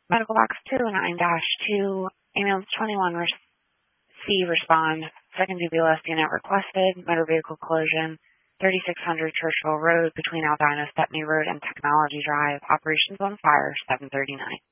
Medical Box 29-2, ambulance 21C respond. Second DBLS unit requested. Motor vehicle collision, 3600 Churchville Road between Aldina, Stepney Road, and Technology Drive. Operations on fire, 7:39.